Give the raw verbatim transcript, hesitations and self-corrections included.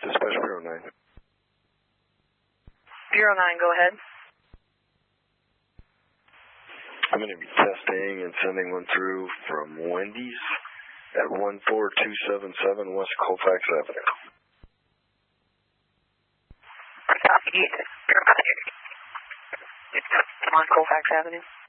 Dispatch Bureau nine. Bureau nine, go ahead. I'm going to be testing and sending one through from Wendy's at one four two seven seven West Colfax Avenue. Copy. Bureau nine. one Colfax Avenue.